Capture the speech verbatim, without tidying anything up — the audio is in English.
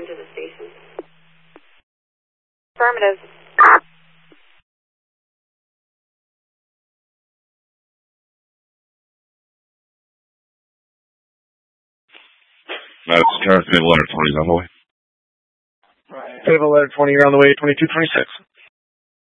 return to the station. Affirmative. That's Tariff Table Letter twenty on the way. Table Letter twenty, you're on the way, twenty-two twenty-six.